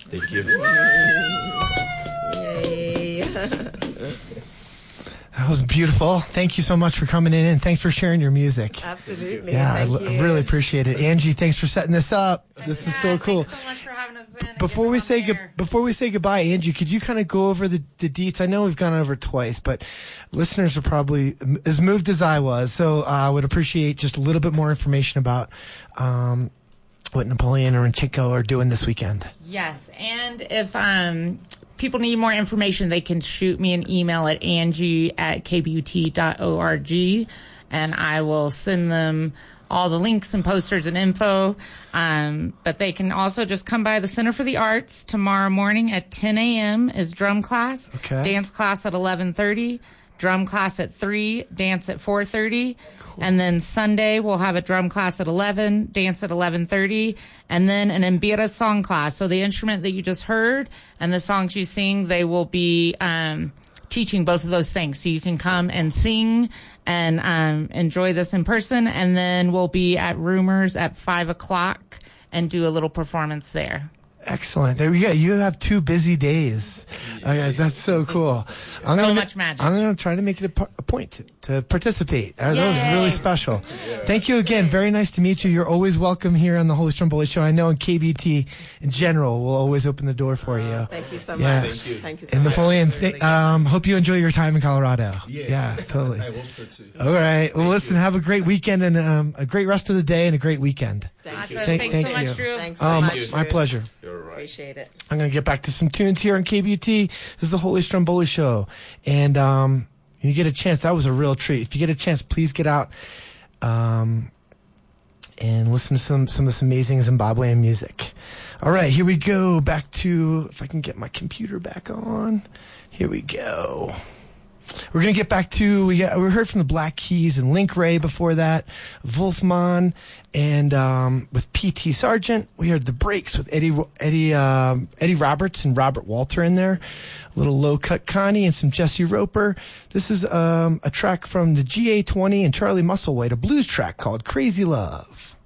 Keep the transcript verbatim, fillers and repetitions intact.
Thank you. Yay. That was beautiful. Thank you so much for coming in, and thanks for sharing your music. Absolutely. Yeah, Thank I, you. I really appreciate it. Angie, thanks for setting this up. This is so cool. Thanks so much for having us in. and Before getting we on say the good, air. before we say goodbye, Angie, could you kind of go over the, the deets? I know we've gone over it twice, but listeners are probably as moved as I was, so I uh, would appreciate just a little bit more information about um, what Napoleon or Chico are doing this weekend. Yes, and if um, people need more information, they can shoot me an email at angie at k b u t dot org, and I will send them all the links and posters and info. Um, but they can also just come by the Center for the Arts tomorrow morning at ten a.m. is drum class, Okay. dance class at eleven thirty, drum class at three, dance at four thirty. And then Sunday, we'll have a drum class at eleven, dance at eleven thirty, and then an Mbira song class. So the instrument that you just heard and the songs you sing, they will be um, teaching both of those things. So you can come and sing and um, enjoy this in person. And then we'll be at Rumors at five o'clock and do a little performance there. Excellent. There we go. You have two busy days. Okay, that's so cool. I'm So gonna, much magic. I'm going to try to make it a, par- a point to, to participate. Uh, that was Yay. really special. Thank you again. Very nice to meet you. You're always welcome here on the Holy Stromboli Show. I know in K B T in general will always open the door for you. Thank you so Yeah. much. Thank you. Thank you so And much. Napoleon, It's really th- good. um, hope you enjoy your time in Colorado. Yeah. totally. I hope so too. All right. Well, listen, have a great weekend and um, a great rest of the day and a great weekend. Thank Awesome. you. Thank- Thanks thank so much, you. Drew. Thanks so Um, much. my Drew. pleasure. You're right. Appreciate it. I'm going to get back to some tunes here on K B U T. This is the Holy Stromboli Show. And um, you get a chance. That was a real treat. If you get a chance, please get out um, and listen to some, some of this amazing Zimbabwean music. All right, here we go. Back to, if I can get my computer back on. Here we go. We're going to get back to, we, got, we heard from the Black Keys and Link Ray before that, Wolfman, and um, with P T Sargent. We heard The Breaks with Eddie Eddie um, Eddie Roberts and Robert Walter in there. A little Low Cut Connie and some Jesse Roper. This is um, a track from the G A twenty and Charlie Musselwhite, a blues track called Crazy Love.